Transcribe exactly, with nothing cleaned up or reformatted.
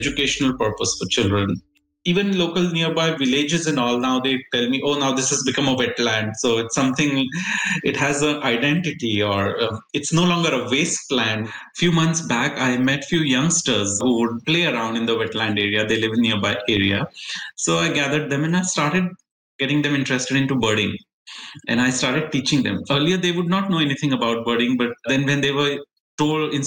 educational purpose for children. Even local nearby villages and all, now they tell me, oh, now this has become a wetland. So it's something, it has an identity, or uh, it's no longer a wasteland. Few months back, I met few youngsters who would play around in the wetland area. They live in nearby area. So I gathered them and I started getting them interested into birding. And I started teaching them. Earlier, they would not know anything about birding, but then when they were told,